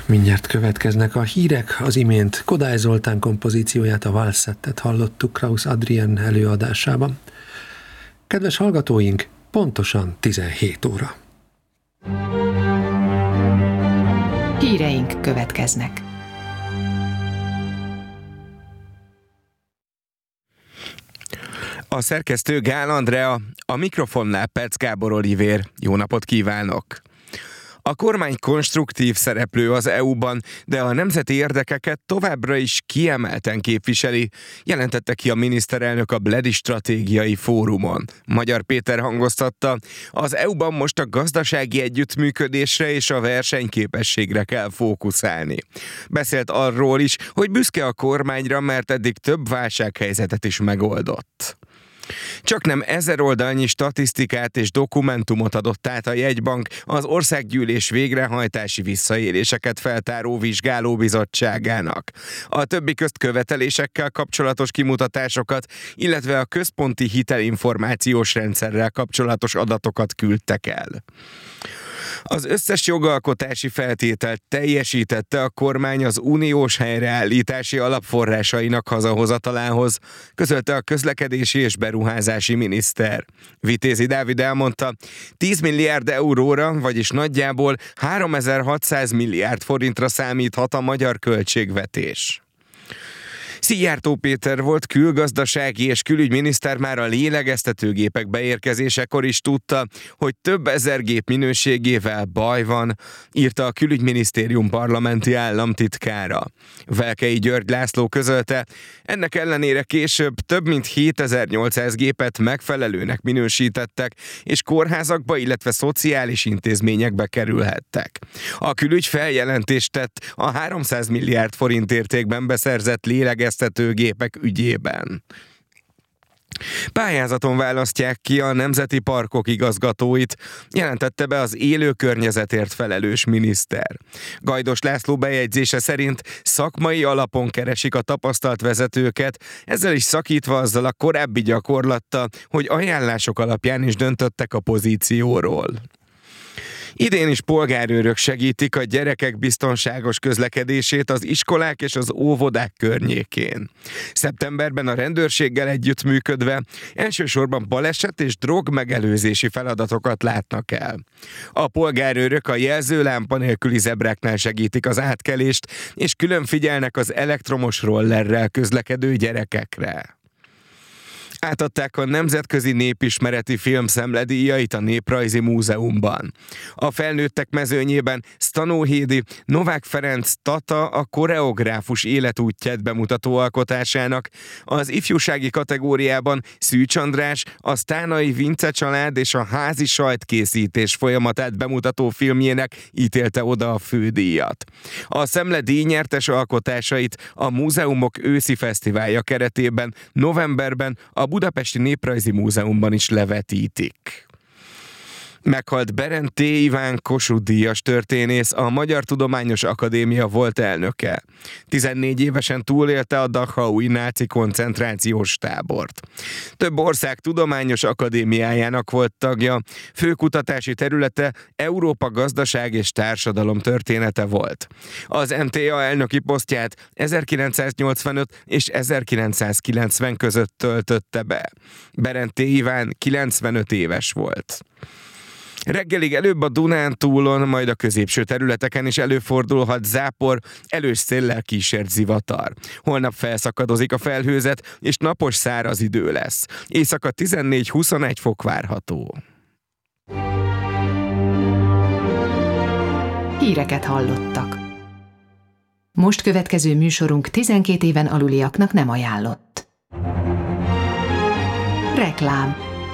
Mindjárt következnek a hírek, az imént Kodály Zoltán kompozícióját, a Valsettet hallottuk Krausz Adrien előadásában. Kedves hallgatóink, pontosan 17 óra. Híreink következnek. A szerkesztő Gál Andrea, a mikrofonnál Perc Gábor Olivér. Jó napot kívánok! A kormány konstruktív szereplő az EU-ban, de a nemzeti érdekeket továbbra is kiemelten képviseli, jelentette ki a miniszterelnök a Bledi Stratégiai Fórumon. Magyar Péter hangoztatta, az EU-ban most a gazdasági együttműködésre és a versenyképességre kell fókuszálni. Beszélt arról is, hogy büszke a kormányra, mert eddig több válsághelyzetet is megoldott. Csaknem 1000 oldalnyi statisztikát és dokumentumot adott át a jegybank az Országgyűlés végrehajtási visszaéléseket feltáró vizsgálóbizottságának. A többi közt követelésekkel kapcsolatos kimutatásokat, illetve a központi hitelinformációs rendszerrel kapcsolatos adatokat küldtek el. Az összes jogalkotási feltételt teljesítette a kormány az uniós helyreállítási alapforrásainak hazahozatalához, közölte a közlekedési és beruházási miniszter. Vitézi Dávid elmondta, 10 milliárd euróra, vagyis nagyjából 3600 milliárd forintra számíthat a magyar költségvetés. Szijjártó Péter volt külgazdasági és külügyminiszter már a lélegeztetőgépek beérkezésekor is tudta, hogy több ezer gép minőségével baj van, írta a Külügyminisztérium parlamenti államtitkára. Velkei György László közölte, ennek ellenére később több mint 7800 gépet megfelelőnek minősítettek, és kórházakba, illetve szociális intézményekbe kerülhettek. A külügy feljelentést tett a 300 milliárd forint értékben beszerzett lélegeztetőgépek ügyében. Pályázaton választják ki a nemzeti parkok igazgatóit, jelentette be az élő környezetért felelős miniszter. Gajdos László bejegyzése szerint szakmai alapon keresik a tapasztalt vezetőket, ezzel is szakítva azzal a korábbi gyakorlattal, hogy ajánlások alapján is döntöttek a pozícióról. Idén is polgárőrök segítik a gyerekek biztonságos közlekedését az iskolák és az óvodák környékén. Szeptemberben a rendőrséggel együttműködve elsősorban baleset és drogmegelőzési feladatokat látnak el. A polgárőrök a jelzőlámpa nélküli zebráknál segítik az átkelést, és külön figyelnek az elektromos rollerrel közlekedő gyerekekre. Átadták a Nemzetközi Népismereti Filmszemledíjait a Néprajzi Múzeumban. A felnőttek mezőnyében Stanóhédi Novák Ferenc Tata a koreográfus életútját bemutató alkotásának, az ifjúsági kategóriában Szűcs András a Sztánai Vince család és a házi sajtkészítés folyamatát bemutató filmjének ítélte oda a fődíjat. A Szemledíj nyertes alkotásait a Múzeumok őszi fesztiválja keretében novemberben a Budapesti Néprajzi Múzeumban is levetítik. Meghalt Berend T. Iván Kossuth-díjas történész, a Magyar Tudományos Akadémia volt elnöke. 14 évesen túlélte a Dachaui náci koncentrációs tábort. Több ország tudományos akadémiájának volt tagja, főkutatási területe Európa gazdaság és társadalom története volt. Az MTA elnöki posztját 1985 és 1990 között töltötte be. Berend T. Iván 95 éves volt. Reggelig előbb a Dunántúlon, majd a középső területeken is előfordulhat zápor, erős széllel kísért zivatar. Holnap felszakadozik a felhőzet, és napos száraz idő lesz. Éjszaka 14-21 fok várható. Híreket hallottak. Most következő műsorunk 12 éven aluliaknak nem ajánlott. Reklám.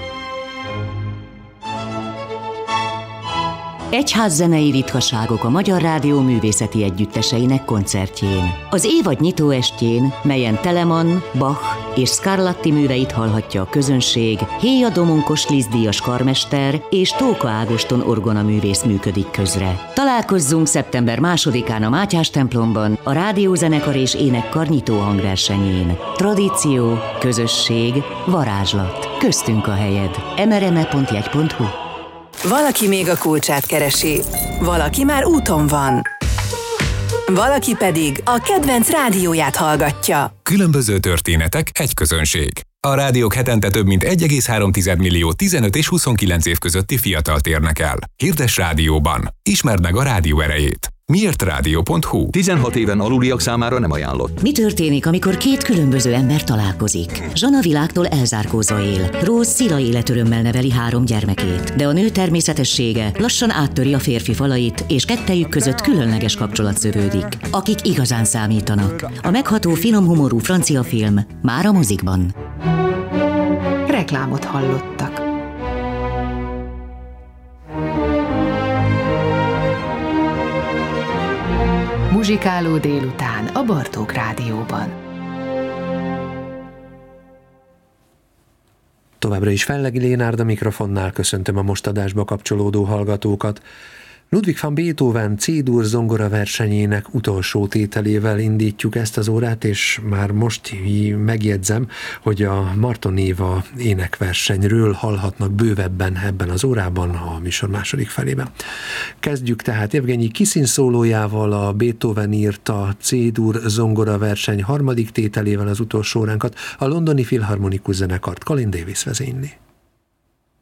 Egyházzenei ritkaságok a Magyar Rádió művészeti együtteseinek koncertjén. Az évad nyitóestjén, melyen Telemann, Bach és Scarlatti műveit hallhatja a közönség, Héja Domonkos Liszt-díjas karmester és Tóka Ágoston orgonaművész működik közre. Találkozzunk szeptember 2-án a Mátyás templomban, a rádiózenekar és énekkar nyitó hangversenyén. Tradíció, közösség, varázslat. Köztünk a helyed. mrme.jegy.hu. Valaki még a kulcsát keresi, valaki már úton van. valaki pedig a kedvenc rádióját hallgatja. Különböző történetek, egy közönség. A rádiók hetente több mint 1,3 millió 15 és 29 év közötti fiatalt érnek el. Hirdess rádióban. Ismerd meg a rádió erejét. Miértrádió.hu 16 éven aluliak számára nem ajánlott. Mi történik, amikor két különböző ember találkozik? Zsana világtól elzárkózva él. Rose szila életörömmel neveli 3 gyermekét, de a nő természetessége lassan áttöri a férfi falait, és kettejük között különleges kapcsolat szövődik. Akik igazán számítanak. A megható finom humorú francia film már a mozikban. Reklámot hallottak. Muzsikáló délután a Bartók Rádióban. Továbbra is Fellegi Lénárd a mikrofonnál, köszöntöm a most adásba kapcsolódó hallgatókat. Ludwig van Beethoven C-dur zongora versenyének utolsó tételével indítjuk ezt az órát, és már most megjegyzem, hogy a Marton-Éva énekversenyről hallhatnak bővebben ebben az órában, a műsor második felében. Kezdjük tehát Evgenyi Kisin szólójával, a Beethoven írta C-dur zongora verseny harmadik tételével az utolsó óránkat, a londoni filharmonikus zenekart Colin Davis vezényli.